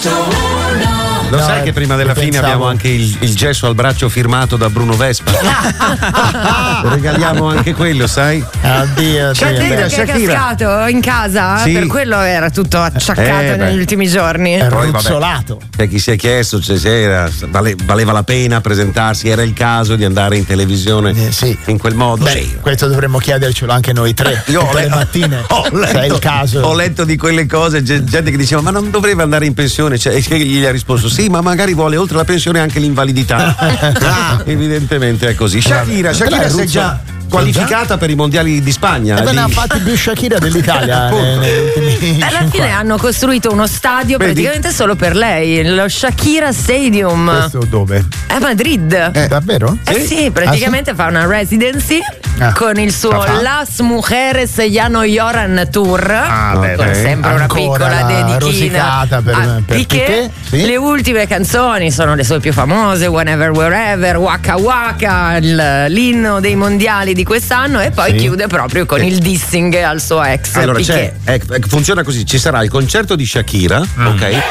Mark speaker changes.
Speaker 1: Lo sai che prima della fine abbiamo anche il gesso al braccio firmato da Bruno Vespa? Regaliamo anche quello, sai?
Speaker 2: Oddio,
Speaker 3: Shakira è cascato in casa?
Speaker 1: Sì.
Speaker 3: Per quello era tutto acciaccato negli ultimi giorni.
Speaker 2: È ruzzolato.
Speaker 1: Chi si è chiesto valeva la pena presentarsi, era il caso di andare in televisione in quel modo?
Speaker 2: Beh, questo dovremmo chiedercelo anche noi tre.
Speaker 1: Io
Speaker 2: tutte le mattine. Se è il caso.
Speaker 1: Ho letto di quelle cose, gente che diceva ma non dovrebbe andare in pensione, e gli ha risposto sì, ma magari vuole oltre la pensione anche l'invalidità. Evidentemente è così. Shakira si è già qualificata per i mondiali di Spagna.
Speaker 2: Ne ha fatti più Shakira dell'Italia
Speaker 3: alla fine hanno costruito uno stadio praticamente solo per lei, lo Shakira Stadium.
Speaker 2: Questo dove?
Speaker 3: A Madrid.
Speaker 2: Davvero?
Speaker 3: Sì, praticamente fa una residency con il suo Las Mujeres Ya No Lloran Tour, con sempre una piccola dedichina
Speaker 2: per Piqué. Sì.
Speaker 3: Le ultime canzoni sono le sue più famose, Whenever Wherever, Waka Waka, l'inno dei mondiali di quest'anno, e poi chiude proprio con il dissing al suo ex.
Speaker 1: Allora
Speaker 3: Piqué.
Speaker 1: funziona così: ci sarà il concerto di Shakira, ok?